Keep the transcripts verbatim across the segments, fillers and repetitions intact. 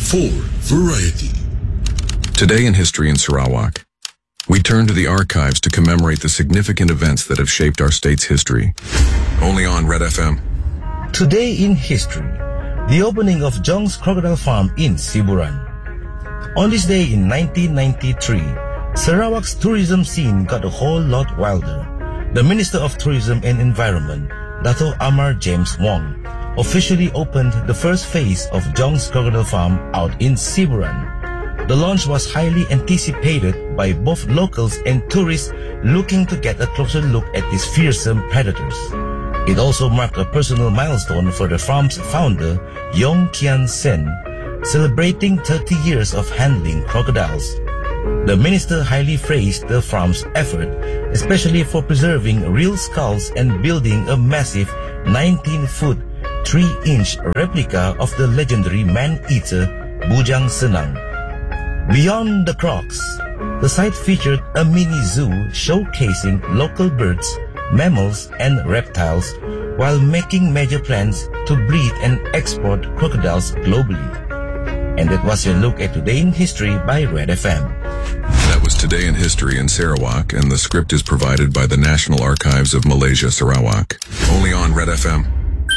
for Variety. Today in History in Sarawak, we turn to the archives to commemorate the significant events that have shaped our state's history. Only on Red F M. Today in History, the opening of Jong's Crocodile Farm in Siburan. On this day in nineteen ninety-three, Sarawak's tourism scene got a whole lot wilder. The Minister of Tourism and Environment, Dato' Amar James Wong, officially opened the first phase of Jong's Crocodile Farm out in Siburan. The launch was highly anticipated by both locals and tourists looking to get a closer look at these fearsome predators. It also marked a personal milestone for the farm's founder, Yong Kian Sen, celebrating thirty years of handling crocodiles. The minister highly praised the farm's effort, especially for preserving real skulls and building a massive nineteen-foot, three-inch replica of the legendary man-eater Bujang Senang. Beyond the crocs, the site featured a mini zoo showcasing local birds, mammals, and reptiles while making major plans to breed and export crocodiles globally. And that was your look at Today in History by Red F M. That was Today in History in Sarawak, and the script is provided by the National Archives of Malaysia, Sarawak. Only on Red F M.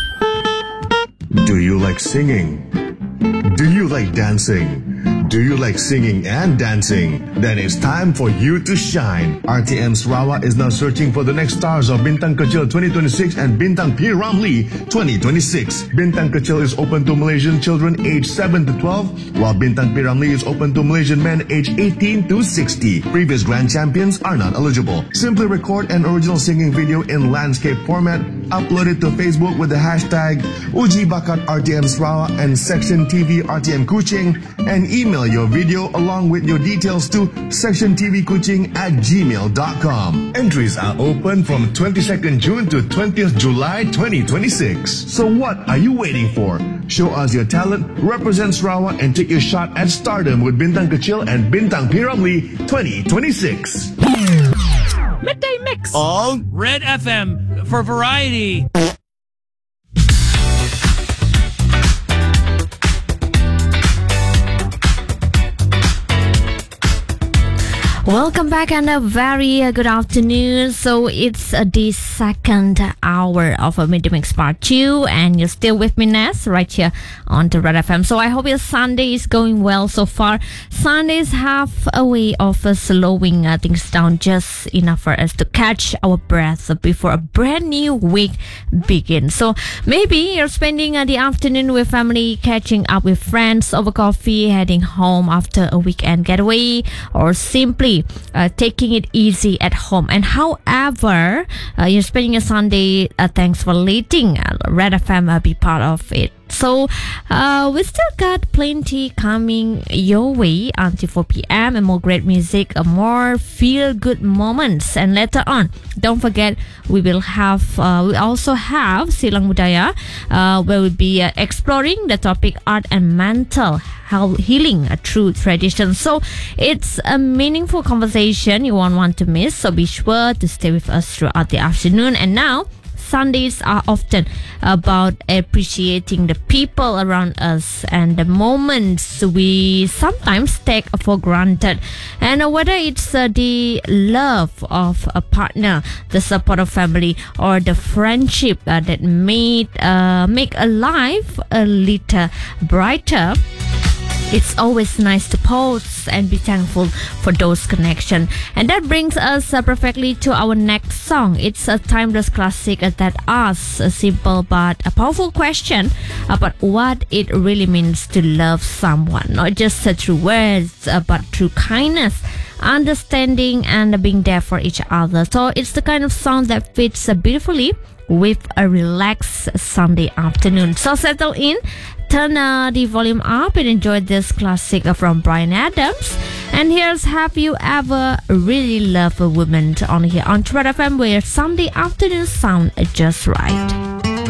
Do you like singing? Do you like dancing? Do you like singing and dancing? Then it's time for you to shine. R T M Sarawak is now searching for the next stars of Bintang Kecil twenty twenty-six and Bintang P. Ramlee twenty twenty-six. Bintang Kecil is open to Malaysian children aged seven to twelve, while Bintang P. Ramlee is open to Malaysian men aged eighteen to sixty. Previous grand champions are not eligible. Simply record an original singing video in landscape format, upload it to Facebook with the hashtag Uji Bakat R T M Sarawak and Section T V R T M Kuching, and email your video along with your details to section t v kuching at gmail dot com. Entries are open from twenty-second June to twentieth July twenty twenty-six. So what are you waiting for? Show us your talent, represent Sarawak, and take your shot at stardom with Bintang Kecil and Bintang P. Ramlee twenty twenty-six. Midday Mix On Red F M for Variety. Welcome back and a very uh, good afternoon. So it's uh, the second hour of a Midday Mix Part two, and you're still with me, Ness, right here on the Red F M. So I hope your Sunday is going well so far. Sundays have a way of uh, slowing uh, things down just enough for us to catch our breath before a brand new week begins. So maybe you're spending uh, the afternoon with family, catching up with friends over coffee, heading home after a weekend getaway, or simply Uh, taking it easy at home. And however uh, you're spending a Sunday, uh, thanks for letting uh, Red F M uh, be part of it. So uh, we still got plenty coming your way until four p.m. and more great music, uh, more feel-good moments. And later on, don't forget, we will have uh, we also have Silang Budaya, uh, where we'll be uh, exploring the topic art and mental health healing uh, through tradition. So it's a meaningful conversation you won't want to miss. So be sure to stay with us throughout the afternoon. And now, Sundays are often about appreciating the people around us and the moments we sometimes take for granted. And whether it's uh, the love of a partner, the support of family, or the friendship uh, that made uh, make a life a little brighter, it's always nice to pause and be thankful for those connections. And that brings us uh, perfectly to our next song. It's a timeless classic uh, that asks a simple but a powerful question about what it really means to love someone. Not just uh, through words, uh, but through kindness, understanding, and being there for each other. So it's the kind of song that fits uh, beautifully with a relaxed Sunday afternoon. So settle in, turn uh, the volume up, and enjoy this classic from Bryan Adams. And here's Have You Ever Really Loved a Woman on here on Red F M, where Sunday afternoons sound just right.